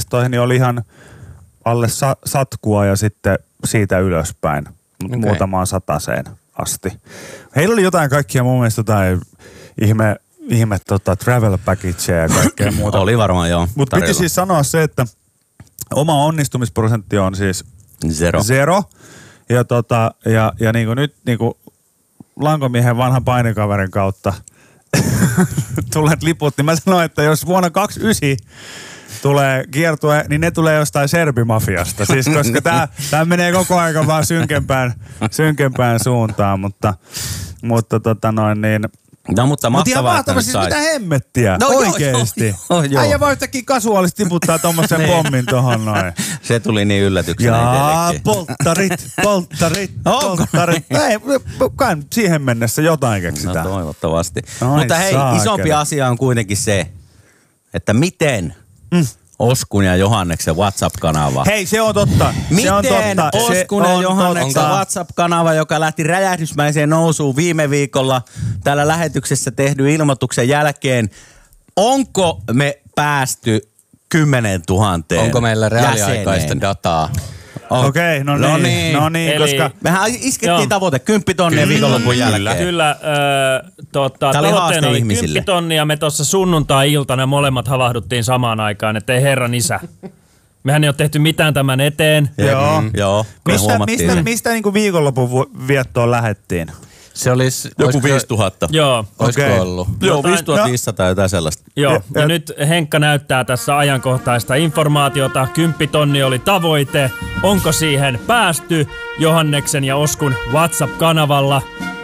palkintotilastoihin niin oli ihan alle satkua ja sitten siitä ylöspäin. Muutamaan sataseen asti. Heillä oli jotain kaikkia mun mielestä jotain ihme travel packageja ja kaikkea muuta. Oli varmaan joo. Mutta piti siis sanoa se, että oma onnistumisprosentti on siis zero. Ja niinku nyt niinku lankomiehen vanhan painikaverin kautta tulet liput, niin mä sanoin, että jos vuonna 29 tulee kiertue, niin ne tulee jostain serbimafiasta. Siis koska tää menee koko ajan vaan synkempään suuntaan, mutta niin. No mutta mahtavaa, että siis mitä hemmettiä, no, oikeesti. Joo. Äijä vaan yhtäkkiä kasuaalisesti tiputtaa tommosen pommin tohon noin. Se tuli niin yllätyksenä itsellekin. Polttarit. Ei, kai siihen mennessä jotain keksitään. No toivottavasti. Mutta hei, isompi asia on kuitenkin se, että miten Oskun ja Johanneksen WhatsApp-kanava. Hei, se on totta. Miten Oskun ja Johanneksen WhatsApp-kanava, joka lähti räjähdysmäiseen nousuun viime viikolla täällä lähetyksessä tehdyn ilmoituksen jälkeen, onko me päästy 10 000 Onko meillä reaaliaikaista dataa? Okei, no niin, koska mehän iskettiin tavoite 10 000 viikonlopun jälkeen. Kyllä, tavoitteena oli 10 000, me tuossa sunnuntai-iltana molemmat havahduttiin samaan aikaan, että ei herran isä. Mehän ei ole tehty mitään tämän eteen. Joo. Mistä niinku viikonlopun viettoon lähettiin? Se olisi joku 5000. Joo. Olisiko ollut? Joo, 5500 jotain sellaista. Joo, ja nyt Henkka näyttää tässä ajankohtaista informaatiota. 10 000 oli tavoite. Onko siihen päästy Johanneksen ja Oskun WhatsApp-kanavalla?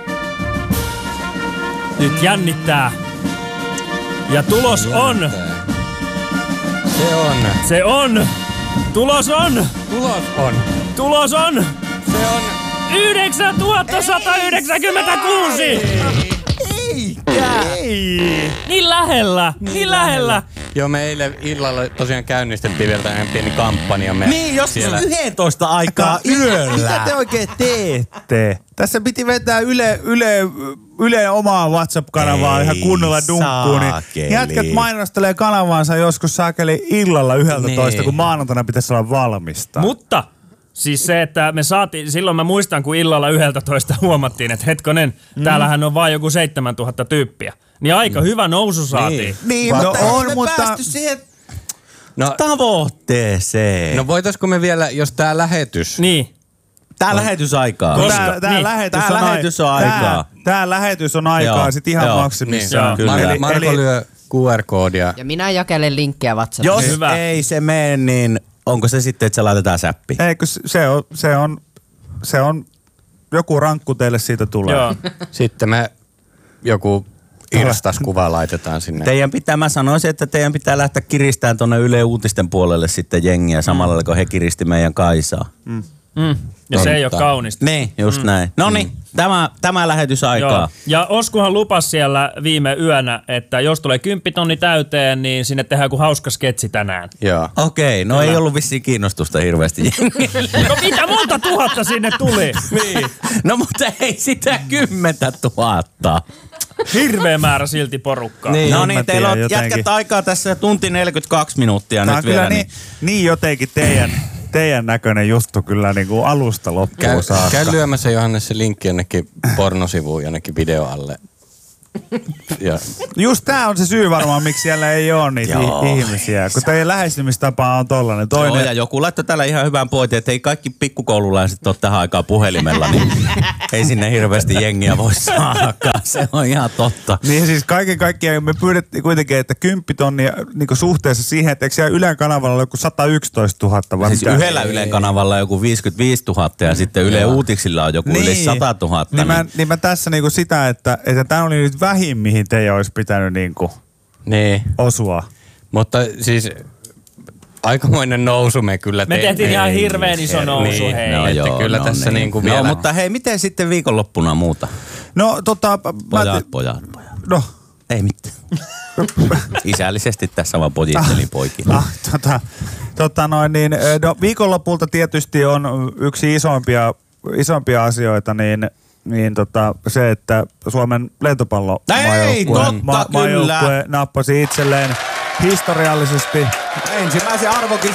Nyt jännittää. Ja tulos on... Se on. Tulos on. Se on 9196! Ei! Niin lähellä! Joo, me eilen illalla tosiaan käynnistettiin vielä tämmöinen pieni kampanja. Niin, joskus 11 aikaa yöllä. Mitä te oikein teette? Tässä piti vetää Yle omaa WhatsApp-kanavaa ihan kunnolla dunkkuun. Niin jätkät mainostelee kanavaansa joskus saakeli illalla 11, kun maanantaina pitäisi olla valmista. Mutta... Siis se, että me saatiin, silloin mä muistan, kun illalla 11 huomattiin, että hetkonen, täällähän on vaan joku 7000 tyyppiä. Niin aika hyvä nousu saatiin. Niin, mutta päästy siihen tavoitteeseen. No voitaisko me vielä, jos tää lähetys... Niin. Tää lähetysaikaa. Tää lähetys on aikaa sit ihan maksimissaan. Niin. Marko lyö QR-koodia. Ja minä jakelen linkkejä WhatsAppissa. Jos ei se mene, niin... Onko se sitten, että se laitetaan säppi? Eikö se on joku rankku teille siitä tulee. Joo. Sitten me joku Irstas-kuva laitetaan sinne. Mä sanoisin, että teidän pitää lähteä kiristämään tuonne Yle Uutisten puolelle sitten jengiä samalla, kun he kiristi meidän Kaisaa. Ja se ei ole kaunista. Niin, just näin. Noniin, tämä lähetysaikaa. Joo. Ja Oskuhan lupasi siellä viime yönä, että jos tulee 10 000 täyteen, niin sinne tehdään joku hauska sketsi tänään. Joo. Okei, no ei ollut vissiin kiinnostusta hirveästi. No mitä monta tuhatta sinne tuli? Niin. No mutta ei sitä 10 000. Hirveä määrä silti porukkaa. Niin, no niin, teillä on jätkät aikaa tässä tunti 42 minuuttia nyt vielä. Niin jotenkin teidän näköinen juttu kyllä niin kuin alusta loppuun saakka. Käy lyömässä Johannes se linkki jonnekin pornosivuun, jonnekin video alle. Ja. Just tää on se syy varmaan, miksi siellä ei ole niitä ihmisiä. Kun teidän lähestymistapa on tollanen. Joo, ja joku laittoi täällä ihan hyvän pointin, että ei kaikki pikkukoululaiset ole tähän aikaan puhelimella, niin ei sinne hirveästi jengiä voi saadakaan. Se on ihan totta. Niin siis kaiken kaikkiaan me pyydettiin kuitenkin, että 10 000 niin suhteessa siihen, että eikö siellä Ylen kanavalla ole joku 111 000? Siis yhdellä Ylen kanavalla joku 55 000 ja sitten Yle Uutiksilla on joku yli 100 000. Niin mä tässä niinku sitä, että tämä oli nyt vähin, mihin teidän olisi pitänyt niinku osua. Mutta siis aikamoinen nousu me kyllä me tehtiin ihan hirveän iso nousu. Hei. No joo, kyllä tässä niinku vielä. No mutta hei, miten sitten viikonloppuna muuta? No Pojat. No. Ei mitään. Isällisesti tässä vaan pojittelin poikin. Viikonlopulta tietysti on yksi isompia asioita, niin se, että Suomen lentopallomajoukkue nappasi itselleen historiallisesti ensimmäisen